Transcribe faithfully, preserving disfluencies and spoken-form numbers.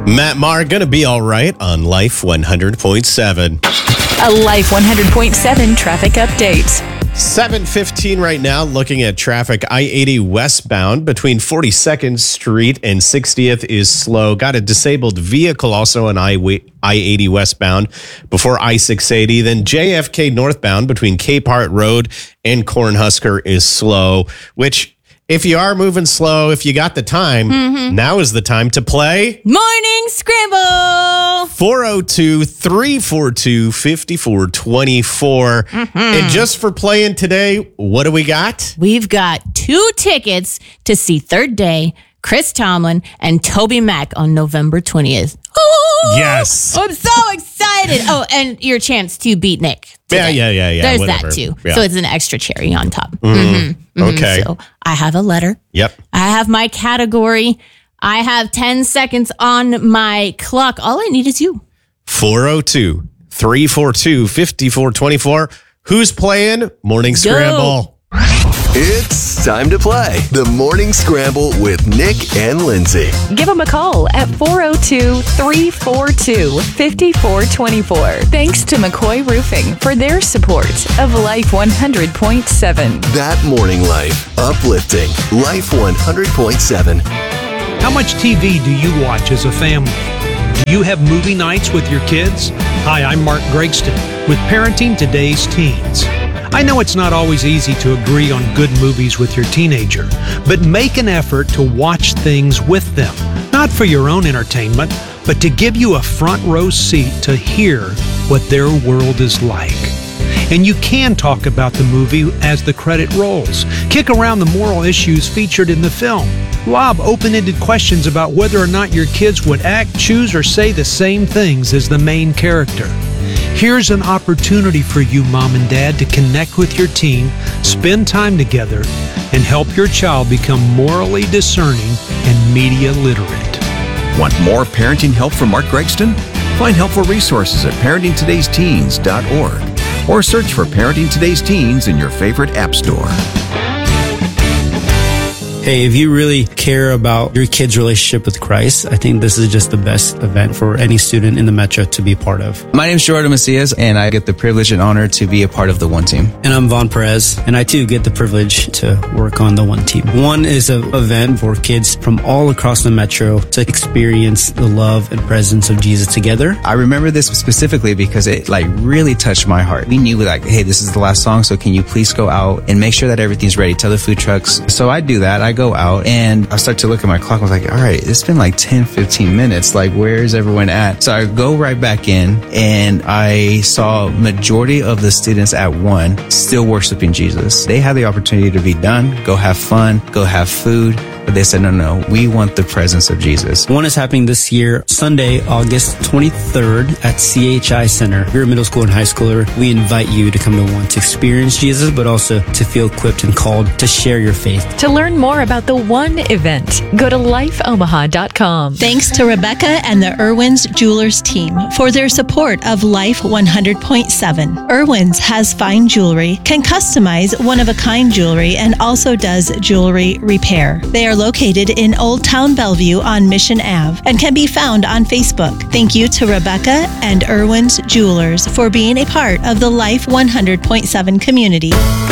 Matt Maher, gonna be all right on Life one hundred point seven. A Life one hundred point seven traffic update. seven fifteen right now, looking at traffic. I eighty westbound between forty-second Street and sixtieth is slow. Got a disabled vehicle also on I eighty westbound before I six eighty. Then J F K northbound between Cape Heart Road and Cornhusker is slow, which if you are moving slow, if you got the time, mm-hmm. now is the time to play Morning Scramble. four oh two, three four two, five four two four. Mm-hmm. And just for playing today, what do we got? We've got two tickets to see Third Day, Chris Tomlin, and Toby Mac on November twentieth. Ooh, yes. I'm so excited. Oh, and your chance to beat Nick today. Yeah, yeah, yeah, yeah. There's whatever. that too. Yeah. So it's an extra cherry on top. Mm-hmm. Mm-hmm. Okay. So I have a letter. Yep. I have my category. I have ten seconds on my clock. All I need is you. four oh two, three four two, five four two four. Who's playing Morning Scramble? It's time to play the Morning Scramble with Nick and Lindsay. Give them a call at four oh two, three four two, five four two four. Thanks to McCoy Roofing for their support of Life one hundred point seven. That morning life. Uplifting. Life one hundred point seven. How much T V do you watch as a family? Do you have movie nights with your kids? Hi, I'm Mark Gregston with Parenting Today's Teens. I know it's not always easy to agree on good movies with your teenager, but make an effort to watch things with them, not for your own entertainment, but to give you a front row seat to hear what their world is like. And you can talk about the movie as the credit rolls. Kick around the moral issues featured in the film. Lob open-ended questions about whether or not your kids would act, choose, or say the same things as the main character. Here's an opportunity for you, mom and dad, to connect with your teen, spend time together, and help your child become morally discerning and media literate. Want more parenting help from Mark Gregston? Find helpful resources at parenting todays teens dot org or search for Parenting Today's Teens in your favorite app store. Hey, if you really care about your kid's relationship with Christ, I think this is just the best event for any student in the Metro to be part of. My name is Jordan Macias, and I get the privilege and honor to be a part of the One Team. And I'm Vaughn Perez, and I too get the privilege to work on the One Team. One is an event for kids from all across the Metro to experience the love and presence of Jesus together. I remember this specifically because it like really touched my heart. We knew like, hey, this is the last song, so can you please go out and make sure that everything's ready? Tell the food trucks. So I do that. I go out and I start to look at my clock. I was like, all right, it's been like ten, fifteen minutes. Like, where's everyone at? So I go right back in and I saw majority of the students at one still worshiping Jesus. They had the opportunity to be done, go have fun, go have food. But they said, no, no, we want the presence of Jesus. One is happening this year, Sunday, August twenty-third at C H I Center. If you're a middle school and high schooler, we invite you to come to one to experience Jesus, but also to feel equipped and called to share your faith. To learn more about the One event, go to life omaha dot com. Thanks to Rebecca and the Irwin's Jewelers team for their support of Life one hundred point seven. Irwin's has fine jewelry, can customize one-of-a-kind jewelry, and also does jewelry repair. They are located in Old Town Bellevue on Mission Avenue and can be found on Facebook. Thank you to Rebecca and Irwin's Jewelers for being a part of the Life one hundred point seven community.